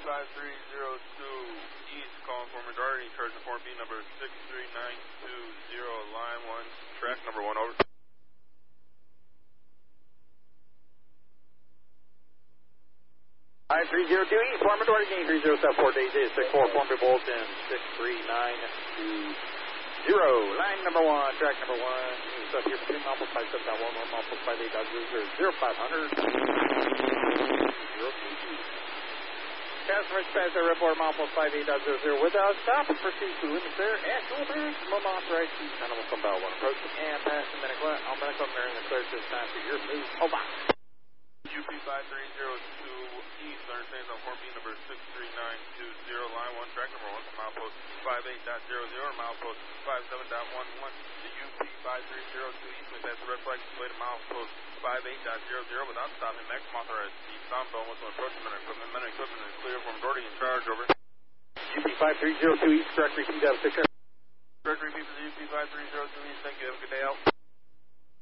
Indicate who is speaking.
Speaker 1: East, calling for majority, charge the form B number 63920, line 1, track number 1, over.
Speaker 2: 5302 East, form majority gain 3074 days is 64, form to Bolton 63920, line number 1, track number 1, stuff here between Malpos 57.1, Malpos 58.00, 0500. Customer dispatch their report Malpos 58.00 without stop and proceed to limit there at no maximum authorized speed. Animal from Bell 1 approaching and passing Medical. All medical there in the clear this time for your move. Over.
Speaker 1: UP 5302 East, understands on form B number 63920, line 1, track number 1 from milepost 58.00 or milepost 57.11. The UP 5302 East may pass the red flag displayed at milepost 58.00 without stopping. Maximum authorized speed. Soundbell must approach men equipment is clear for majority in charge. Over.
Speaker 2: UP 5302 East, correct, repeat out of 6.